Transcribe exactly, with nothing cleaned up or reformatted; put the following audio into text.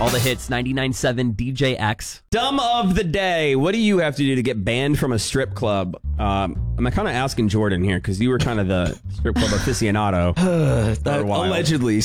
All the hits, ninety-nine point seven D J X. Dumb of the day. What do you have to do to get banned from a strip club? Um, I'm kind of asking Jordan here because you were kind of the strip club aficionado for a while. Allegedly.